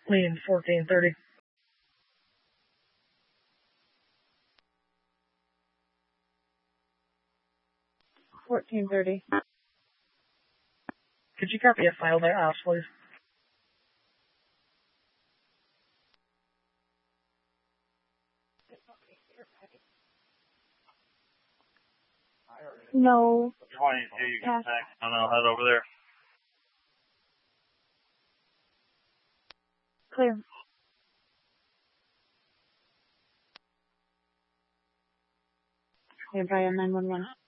Lean 1430. Could you copy a file there, Ash, please? No. 22, you can text, and I'll head over there. Clear. Hey, Brian, 911.